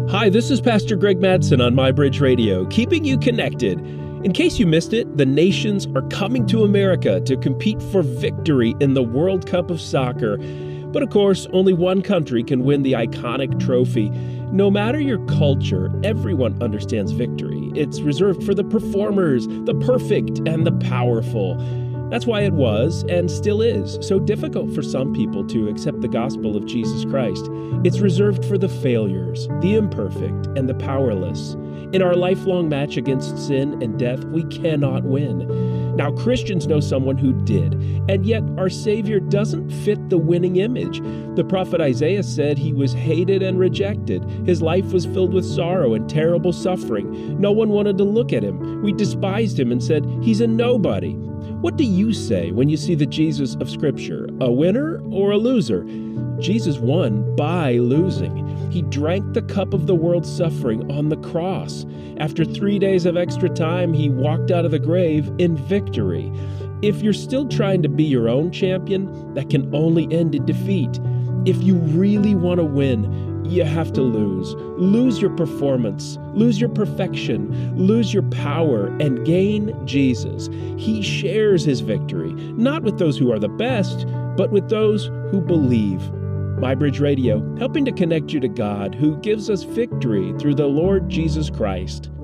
Hi, this is Pastor Greg Madsen on MyBridge Radio, keeping you connected. In case you missed it, the nations are coming to America to compete for victory in the World Cup of Soccer. But of course, only one country can win the iconic trophy. No matter your culture, everyone understands victory. It's reserved for the performers, the perfect, and the powerful. That's why it was, and still is, so difficult for some people to accept the gospel of Jesus Christ. It's reserved for the failures, the imperfect, and the powerless. In our lifelong match against sin and death, we cannot win. Now, Christians know someone who did, and yet our Savior doesn't fit the winning image. The prophet Isaiah said he was hated and rejected. His life was filled with sorrow and terrible suffering. No one wanted to look at him. We despised him and said, he's a nobody. What do you say when you see the Jesus of Scripture? A winner or a loser? Jesus won by losing. He drank the cup of the world's suffering on the cross. After 3 days of extra time, he walked out of the grave in victory. If you're still trying to be your own champion, that can only end in defeat. If you really want to win, you have to lose. Lose your performance, lose your perfection, lose your power, and gain Jesus. He shares his victory, not with those who are the best, but with those who believe. MyBridge Radio, helping to connect you to God, who gives us victory through the Lord Jesus Christ.